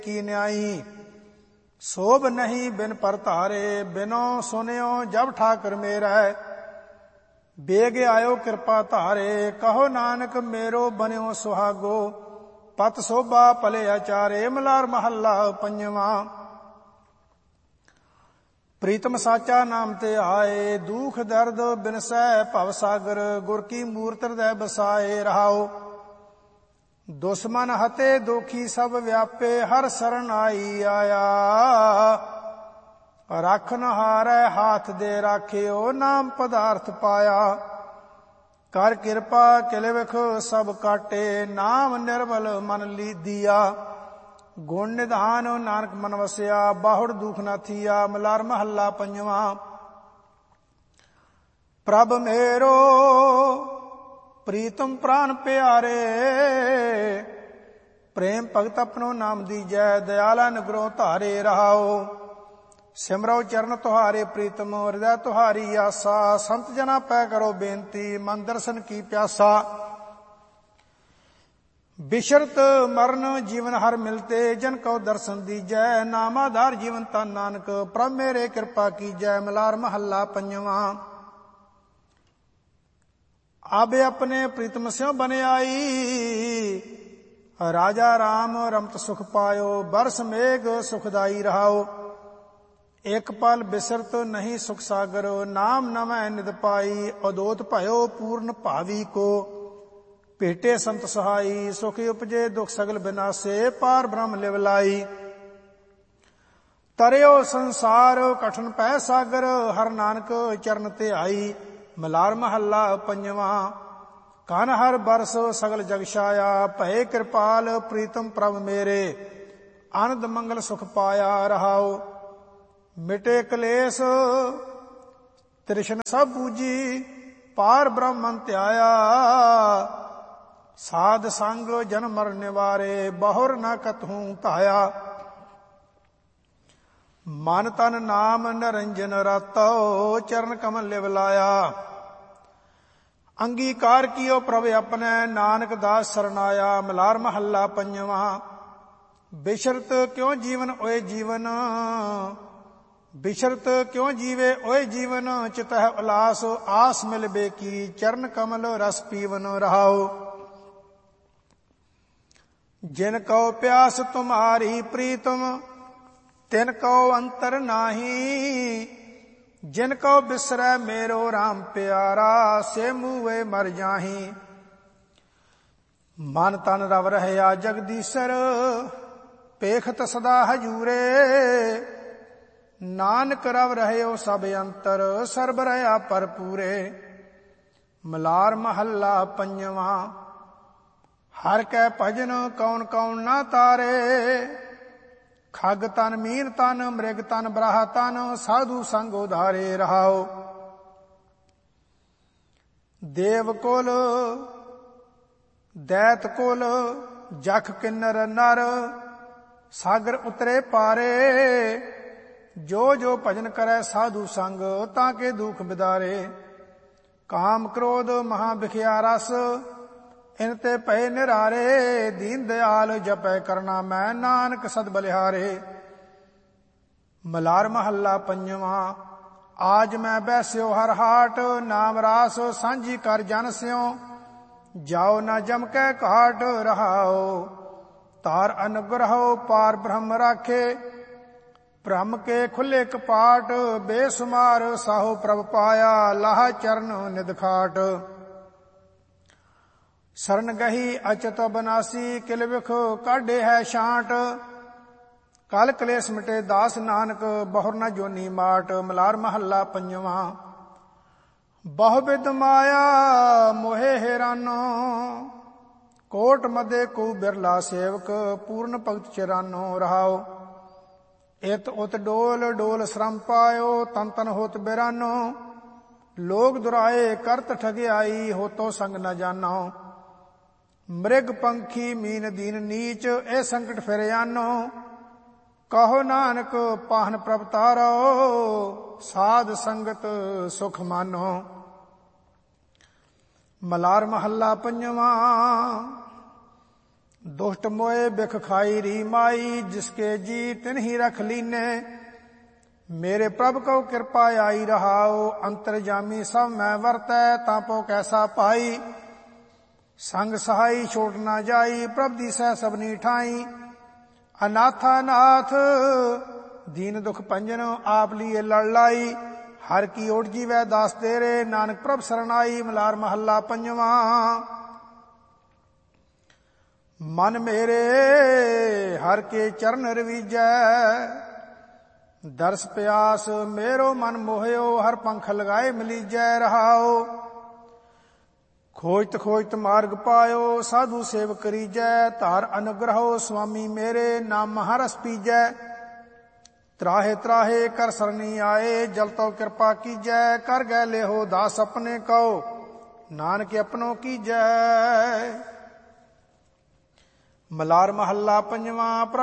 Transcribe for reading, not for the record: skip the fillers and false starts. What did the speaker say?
ਕੀ ਨਿਆਈ। ਸੋਭ ਨਹੀਂ ਬਿਨ ਪਰ ਧਾਰੇ, ਬਿਨੋ ਸੁਨਿਓ ਜਬ ਠਾਕਰ ਮੇਰਾ। ਬੇਗ ਆਇਓ ਕਿਰਪਾ ਧਾਰੇ, ਕਹੋ ਨਾਨਕ ਮੇਰੋ ਬਨਿਓ ਸੁਹਾਗੋ। ਪਤ ਸੋਭਾ ਭਲੇ ਆਚਾਰੇ, ਮਲਾਰ ਮਹੱਲਾ ਪੰਜਵਾਂ। ਪ੍ਰੀਤਮ ਸਾਚਾ ਨਾਮ ਤੇ ਆਏ, ਦੁਖ ਦਰਦ ਬਿਨਸੈ ਭਵ ਸਾਗਰ। ਗੁਰ ਕੀ ਮੂਰਤਿ ਹਿਰਦੈ ਬਸਾਏ ਰਹਾਓ। ਦੁਸ਼ਮਨ ਹਤੇ ਦੋਖੀ ਸਭ ਵਿਆਪੇ, ਹਰ ਸਰਣ ਆਈ ਆਇਆ। ਰਾਖਨ ਹਾਰੈ ਹਾਥ ਦੇ ਰਾਖਿਓ, ਨਾਮ ਪਦਾਰਥ ਪਾਇਆ। ਕਰ ਕਿਰਪਾ ਕਿਲ ਵਿਖ ਸਭ ਕਾਟੇ, ਨਾਮ ਨਿਰਮਲ ਮਨ ਲੀਦੀਆ। ਗੁਣ ਨਿਧਾਨ ਨਾਨਕ ਮਨ ਵਸਿਆ, ਬਾਹੁੜ ਦੁਖ ਨਾ ਥੀਆ। ਮਲਾਰ ਮਹੱਲਾ ਪੰਜਵਾਂ। ਪ੍ਰਭ ਮੇਰੋ ਪ੍ਰੀਤਮ ਪ੍ਰਾਨ ਪਿਆਰੇ, ਪ੍ਰੇਮ ਭਗਤ ਆਪਣੋ ਨਾਮ ਦੀਜੈ। ਦਇਆਲਾ ਨਿਗਰੋ ਧਾਰੇ ਰਹਾਓ। ਸਿਮਰੋ ਚਰਨ ਤੁਹਾਰੇ ਪ੍ਰੀਤਮ, ਹਿਰਦੈ ਤੁਹਾਰੀ ਆਸਾ। ਸੰਤ ਜਨਾ ਪੈ ਕਰੋ ਬੇਨਤੀ, ਮਨ ਦਰਸ਼ਨ ਕੀ ਪਿਆਸਾ। ਬਿਸ਼ਰਤ ਮਰਨ ਜੀਵਨ ਹਰ ਮਿਲਤੇ, ਜਨ ਕਉ ਦਰਸ਼ਨ ਦੀਜੈ। ਨਾਮ ਆਧਾਰ ਜੀਵਨ ਤਨ ਨਾਨਕ, ਪ੍ਰਭ ਮੇਰੇ ਕਿਰਪਾ ਕੀਜੈ। ਮਲਾਰ ਮਹੱਲਾ ਪੰਜਵਾਂ। ਆਬੇ ਆਪਣੇ ਪ੍ਰੀਤਮ ਸਿਉ ਬਨਿਆਈ, ਰਾਜਾ ਰਾਮ ਰਮਤ ਸੁਖ ਪਾਇਓ। ਬਰਸ ਮੇਘ ਸੁਖਦਾਈ ਰਹਾਓ। ਇਕ ਪਲ ਬਿਸਰਤ ਨਹੀਂ ਸੁਖ ਸਾਗਰ, ਨਾਮ ਨਵੈ ਨਿਦ ਪਾਈ। ਅਦੋਤ ਭਇਓ ਪੂਰਨ ਭਾਵੀ ਕੋ, ਭੇਟੇ ਸੰਤ ਸਹਾਈ। ਸੁਖ ਉਪਜੇ ਦੁਖ ਸਗਲ ਬਿਨਾਸੇ, ਪਾਰ ਬ੍ਰਹਮ ਲਿਵ ਲਾਈ। ਤਰਿਓ ਸੰਸਾਰ ਕਠਨ ਪੈ ਸਾਗਰ, ਹਰ ਨਾਨਕ ਚਰਨ ਤੇ ਆਈ। ਮਲਾਰ ਮਹੱਲਾ ਪੰਜਵਾਂ। ਕਨ ਹਰ ਬਰਸ ਸਗਲ ਜਗ ਛਾਇਆ, ਭਏ ਕਿਰਪਾਲ ਪ੍ਰੀਤਮ ਪ੍ਰਭ ਮੇਰੇ। ਆਨੰਦ ਮੰਗਲ ਸੁਖ ਪਾਇਆ ਰਹਾਓ। ਮਿਟੇ ਕਲੇਸ਼ ਤ੍ਰਿਸ਼ਨ ਸਭ ਬੂਝੀ, ਪਾਰ ਬ੍ਰਹਮਨ ਧਿਆਇਆ। ਸਾਧ ਸੰਗ ਜਨਮ ਮਰਨ ਨਿਵਾਰੇ, ਬਹੁਰ ਨ ਕਤਹੂ ਧਾਇਆ। ਮਨ ਤਨ ਨਾਮ ਨਿਰੰਜਨ ਰਾਤੋ, ਚਰਨ ਕਮਲ ਲਿਵ ਲਾਇਆ। ਅੰਗੀਕਾਰ ਕੀਓ ਪ੍ਰਭ ਆਪਣੈ, ਨਾਨਕ ਦਾਸ ਸਰਨਾਇਆ। ਮਲਾਰ ਮਹੱਲਾ ਪੰਜਵਾਂ। ਬਿਸ਼ਰਤ ਕਿਉ ਜੀਵਨ ਓਏ ਜੀਵਨ, ਬਿਸ਼ਰਤ ਕਿਉ ਜੀਵੇ ਓਏ ਜੀਵਨ। ਚਿਤਹਿ ਉਲਾਸ ਆਸ ਮਿਲ ਬੇਕੀ, ਚਰਨ ਕਮਲ ਰਸ ਪੀਵਨ ਰਹਾਓ। ਜਿਨ ਕਉ ਪਿਆਸ ਤੁਮਾਰੀ ਪ੍ਰੀਤਮ, ਤਿਨ ਕਉ ਅੰਤਰ ਨਾਹੀ। ਜਿਨ ਕਉ ਬਿਸਰੈ ਮੇਰੋ ਰਾਮ ਪਿਆਰਾ, ਸੇ ਮੂਹੇ ਮਰ ਜਾਹੀ। ਮਨ ਤਨ ਰਵ ਰਹਿਆ ਜਗਦੀਸ਼ਰ, ਪੇਖਤ ਸਦਾ ਹਜੂਰੇ। ਨਾਨਕ ਰਵ ਰਹਿਓ ਸਭ ਅੰਤਰ, ਸਰਬ ਰਹਿਆ ਭਰਪੂਰੇ। ਮਲਾਰ ਮਹੱਲਾ ਪੰਜਵਾਂ। ਹਰ ਕੈ ਭਜਨ ਕੌਣ ਕੌਣ ਨਾ ਤਾਰੇ, ਖਗ ਤਨ ਮੀਨ ਤਨ ਮ੍ਰਿਗ ਤਨ ਬਰਾਹ ਤਨ। ਸਾਧੂ ਸੰਗ ਉਧਾਰੇ ਰਹਾਓ। ਦੇਵ ਕੁਲ ਦੈਤ ਕੁਲ, ਜਖ ਕਿੰਨਰ ਨਰ। ਸਾਗਰ ਉਤਰੇ ਪਾਰੇ, ਜੋ ਜੋ ਭਜਨ ਕਰੈ ਸਾਧੂ ਸੰਗ। ਤਾਂ ਕੇ ਦੁਖ ਬਿਦਾਰੇ। ਕਾਮ ਕ੍ਰੋਧ ਮਹਾ ਬਿਖਿਆ ਰਸ, ਇਨ ਤੇ ਭਏ ਨਿਰਾਰੇ। ਦੀਨ ਦਿਆਲ ਜਪੈ ਕਰਨਾ ਮੈਂ, ਨਾਨਕ ਸਦ ਬਲਿਹਾਰੇ। ਮਲਾਰ ਮਹੱਲਾ ਪੰਜਵਾਂ। ਆਜ ਮੈਂ ਬੈਸਿਓ ਹਰ ਹਾਟ, ਨਾਮ ਰਾਸ ਸਾਂਝੀ ਕਰ ਜਨ ਸਿਉ। ਜਾਓ ਨਾ ਜਮ ਕੈ ਘਾਟ ਰਹਾਓ, ਤਾਰ ਅਨੁਗ੍ਰਹੋ ਪਾਰ ਬ੍ਰਹਮ ਰਾਖੇ। ਭ੍ਰਮ ਕੇ ਖੁੱਲੇ ਕਪਾਟ, ਬੇਸੁਮਾਰ ਸਾਹੋ ਪ੍ਰਭ ਪਾਇਆ। ਲਾਹ ਚਰਨ ਨਿਦ ਖਾਟ। ਸਰਨ ਗਹੀ ਅਚਤ ਬਨਾਸੀ, ਕਿਲ ਵਿਖ ਕਾਢੇ ਹੈ ਛਾਂਟ। ਕਲ ਕਲੇਸ਼ ਮਿਟੇ ਦਾਸ ਨਾਨਕ, ਬਹੁਰ ਨ ਜੋਨੀ ਮਾਟ। ਮਲਾਰ ਮਹੱਲਾ ਪੰਜਵਾਂ। ਬਹੁ ਬਿਦ ਮਾਇਆ ਮੋਹਿ ਹੈਰਾਨੋ, ਕੋਟ ਮਦੇ ਕੋ ਬਿਰਲਾ ਸੇਵਕ। ਪੂਰਨ ਭਗਤ ਚਰਾਨੋ ਰਹਾਓ। ਇਤ ਉਤ ਡੋਲ ਡੋਲ ਸ਼ਰਮ ਪਾਇਓ, ਤਨ ਤਨ ਹੋਤ ਬਿਰਾਨੋ। ਲੋਗ ਦੁਰਾਏ ਕਰਤ ਠਗਿਆਈ, ਹੋਤੋ ਸੰਗ ਨ ਜਾਨੋ। ਮ੍ਰਿਗ ਪੰਖੀ ਮੀਨ ਦੀਨ ਨੀਚ, ਇਹ ਸੰਕਟ ਫਿਰ ਆਨੋ। ਕਹੋ ਨਾਨਕ ਪਾਹਨ ਪ੍ਰਭ ਤਾਰੋ, ਸਾਧ ਸੰਗਤ ਸੁਖ ਮਾਨੋ। ਮਲਾਰ ਮਹੱਲਾ ਪੰਜਵਾਂ। दुष्ट मोए बिख खाई री माई, जिसके जी तिन्ही रख लीने। मेरे प्रभ को कृपा आई रहाओ, अंतरजामी सब मैं वरतै, तापो कैसा पाई। संग सहाई छोट ना जाई, प्रभ दिसै सबनी ठाई। अनाथा नाथ दीन दुख पंजन, आप लिए लड़ लाई। हर की ओट जीवै दास तेरे, नानक प्रभ सरनाई। मलार महला पंजवा। मन मेरे हर के चरण रवीजै, दर्श प्यास मेरो मन मोहयो, हर पंख लगाए मिलीजै रहाओ। खोजत खोजत मार्ग पायो, साधु सेव करीजै। धार अनुग्रहो स्वामी मेरे, नाम महारस पीजै। त्राहे त्राहे कर सरनी आए, जल तो कृपा कीजै। कर गए ले हो दास अपने को, नानक अपनों कीजै। मलार महला पंजवा।